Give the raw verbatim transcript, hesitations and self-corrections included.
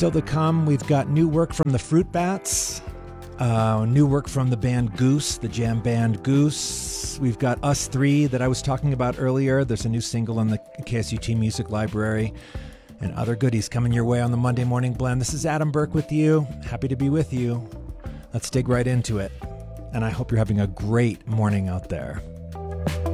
still to come. We've got new work from the Fruit Bats, uh, new work from the band Goose, the jam band Goose. We've got Us Three that I was talking about earlier. There's a new single in the K S U T Music Library, and other goodies coming your way on the Monday Morning Blend. This is Adam Burke with you. Happy to be with you. Let's dig right into it. And I hope you're having a great morning out there.